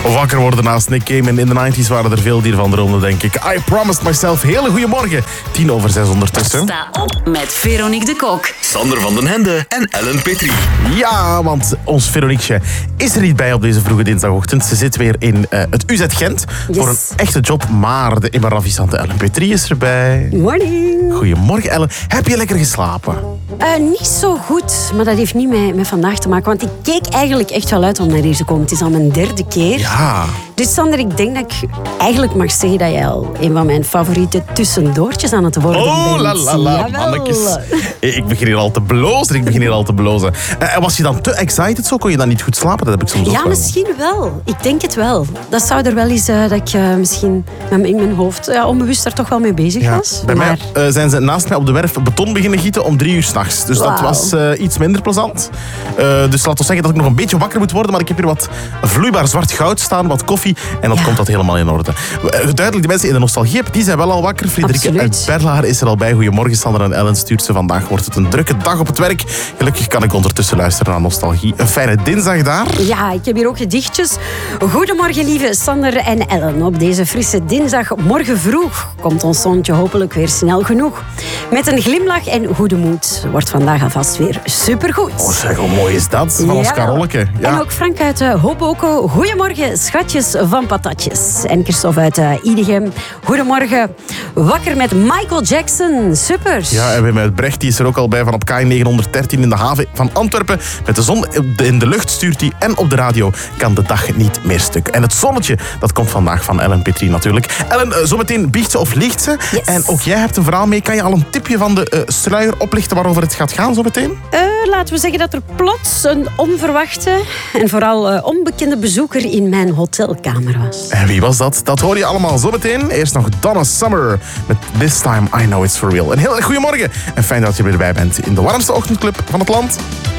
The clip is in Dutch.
Wakker worden naast Nick Cave. In de 90s waren er veel die ervan droomden, denk ik. I promised myself. Hele goeiemorgen. 5:10 ondertussen. Sta op met Veronique de Kok. Sander van den Hende en Ellen Petrie. Ja, want ons Veronique is er niet bij op deze vroege dinsdagochtend. Ze zit weer in het UZ Gent voor een echte job. Maar de immer ravissante Ellen Petrie is erbij. Morning. Goedemorgen, Ellen. Heb je lekker geslapen? Niet zo goed, maar dat heeft niet met vandaag te maken. Want ik keek eigenlijk echt wel uit om naar hier te komen. Het is al mijn 3e keer. Ja. Dus Sander, ik denk dat ik eigenlijk mag zeggen dat jij al een van mijn favoriete tussendoortjes aan het worden bent. Oh, la la la, Jawel. mannetjes. Ik begin hier al te blozen. En was je dan te excited zo? Kon je dan niet goed slapen? Dat heb ik soms ook Ja, wel. misschien wel. Ik denk het wel. Dat zou er wel eens dat ik misschien in mijn hoofd onbewust daar toch wel mee bezig was. Bij maar... mij zijn ze naast mij op de werf beton beginnen gieten om 3 uur 's nachts. Dus dat was iets minder plezant. Dus laten we zeggen dat ik nog een beetje wakker moet worden. Maar ik heb hier wat vloeibaar zwart goud staan, wat koffie. En dan komt dat helemaal in orde. Duidelijk, de mensen in de nostalgie die zijn wel al wakker. Friederike uit Berlaar is er al bij. Goedemorgen, Sander en Ellen stuurt ze. Vandaag wordt het een drukke dag op het werk. Gelukkig kan ik ondertussen luisteren naar nostalgie. Een fijne dinsdag daar. Ja, ik heb hier ook gedichtjes. Goedemorgen, lieve Sander en Ellen. Op deze frisse dinsdag, morgen vroeg, komt ons zonnetje hopelijk weer snel genoeg. Met een glimlach en goede moed wordt vandaag alvast weer supergoed. Oh zeg, hoe mooi is dat? Van ons Karolleke. Ja. En ook Frank uit Hoboken. Goedemorgen, schatjes van patatjes. En Christophe uit Idegem. Goedemorgen, wakker met Michael Jackson. Super. Ja, en Wim uit Brecht die is er ook al bij van op K913 in de haven van Antwerpen. Met de zon in de lucht stuurt hij en op de radio kan de dag niet meer stuk. En het zonnetje, dat komt vandaag van Ellen Petrie natuurlijk. Ellen, zometeen biecht ze of liegt ze. Yes. En ook jij hebt een verhaal mee. Kan je al een tipje van de sluier oplichten waarover het gaat gaan zometeen? Laten we zeggen dat er plots een onverwachte en vooral onbekende bezoeker in mijn hotelkamer was. En wie was dat? Dat hoor je allemaal zometeen. Eerst nog Donna Summer met This Time I Know It's For Real. Een heel erg goedemorgen en fijn dat je erbij bent in de warmste ochtendclub van het land.